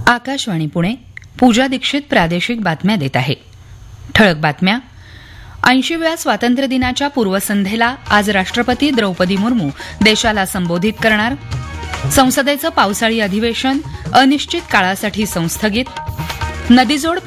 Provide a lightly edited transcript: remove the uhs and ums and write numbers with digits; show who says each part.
Speaker 1: आकाशवाणी पुणे. पूजा दीक्षित प्रादेशिक बातम्या देत आहे. ठळक बातम्या. 80व्या स्वातंत्र्यदिनाच्या पूर्वसंध्येला आज राष्ट्रपती द्रौपदी मुर्मू देशाला संबोधित करणार. संसदेचं पावसाळी अधिवेशन अनिश्चित काळासाठी संस्थगित. नदीजोड